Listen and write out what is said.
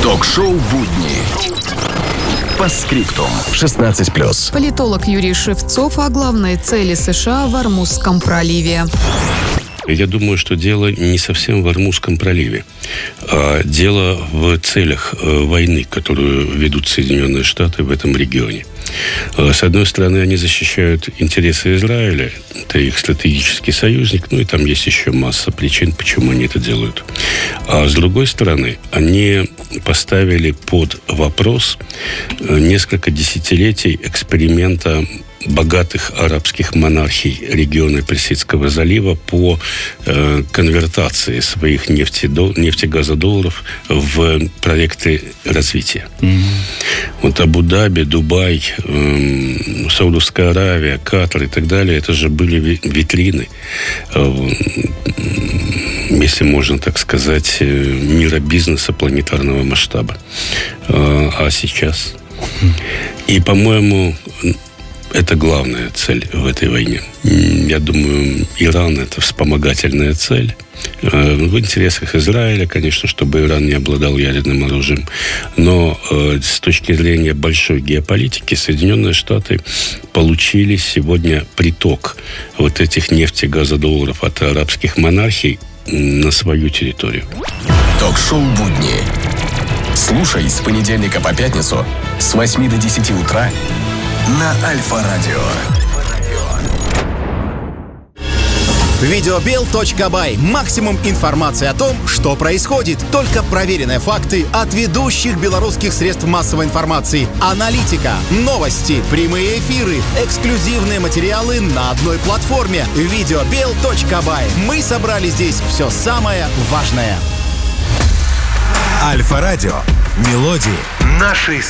Ток-шоу «Будни». По скриптум. 16+. Политолог Юрий Шевцов о главной цели США в Ормузском проливе. Я думаю, что дело не совсем в Ормузском проливе, а дело в целях войны, которую ведут Соединенные Штаты в этом регионе. С одной стороны, они защищают интересы Израиля, это их стратегический союзник, ну и там есть еще масса причин, почему они это делают. А с другой стороны, они поставили под вопрос несколько десятилетий эксперимента богатых арабских монархий региона Персидского залива по конвертации своих нефтегазодолларов в проекты развития. Вот Абу-Даби, Дубай, Саудовская Аравия, Катар и так далее, это же были витрины, если можно так сказать, мира бизнеса планетарного масштаба. А сейчас? И, по-моему, это главная цель в этой войне. Я думаю, Иран – это вспомогательная цель. В интересах Израиля, конечно, чтобы Иран не обладал ядерным оружием. Но с точки зрения большой геополитики Соединенные Штаты получили сегодня приток вот этих нефтегазодолларов от арабских монархий на свою территорию. Ток-шоу «Будни». Слушай с понедельника по пятницу с 8 до 10 утра на Альфа-радио. Видеобел.бай. Максимум информации о том, что происходит. Только проверенные факты от ведущих белорусских средств массовой информации. Аналитика, новости, прямые эфиры, эксклюзивные материалы на одной платформе. Видеобел.бай. Мы собрали здесь все самое важное. Альфа-радио. Мелодии нашей